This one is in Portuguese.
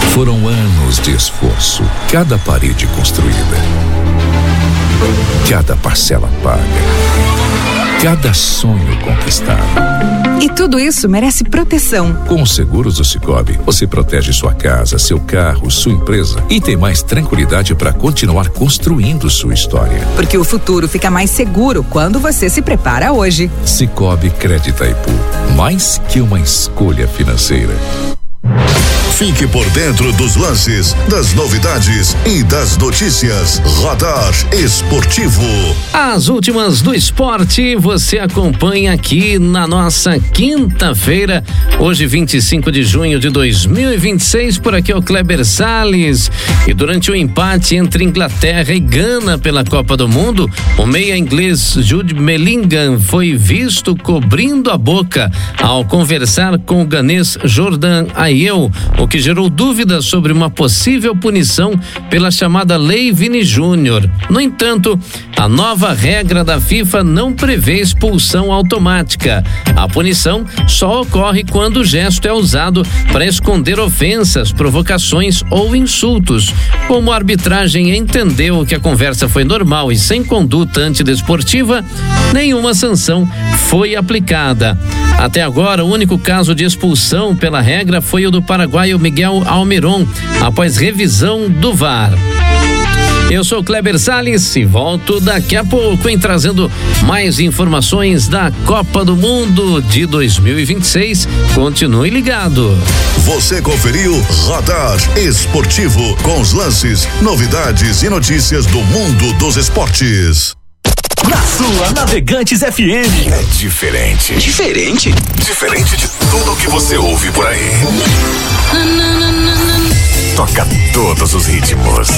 Foram anos de esforço, cada parede construída, cada parcela paga, cada sonho conquistado. E tudo isso merece proteção. Com os seguros do Sicoob, você protege sua casa, seu carro, sua empresa e tem mais tranquilidade para continuar construindo sua história. Porque o futuro fica mais seguro quando você se prepara hoje. Sicoob Crédito Itaipu, mais que uma escolha financeira. Fique por dentro dos lances, das novidades e das notícias. Radar Esportivo. As últimas do esporte você acompanha aqui na nossa quinta-feira, hoje 25 de junho de 2026. Por aqui é o Kleber Salles. E durante o empate entre Inglaterra e Gana pela Copa do Mundo, o meia inglês Jude Bellingham foi visto cobrindo a boca ao conversar com o ganês Jordan Ayew, o que gerou dúvidas sobre uma possível punição pela chamada Lei Vini Júnior. No entanto, a nova regra da FIFA não prevê expulsão automática. A punição só ocorre quando o gesto é usado para esconder ofensas, provocações ou insultos. Como a arbitragem entendeu que a conversa foi normal e sem conduta antidesportiva, nenhuma sanção foi aplicada. Até agora, o único caso de expulsão pela regra foi o do paraguaio Miguel Almiron, após revisão do VAR. Eu sou Kleber Salles e volto daqui a pouco trazendo mais informações da Copa do Mundo de 2026. Continue ligado. Você conferiu Radar Esportivo com os lances, novidades e notícias do mundo dos esportes. Na sua Navegantes FM. É diferente. Diferente? Diferente de tudo que você ouve por aí. Toca todos os ritmos.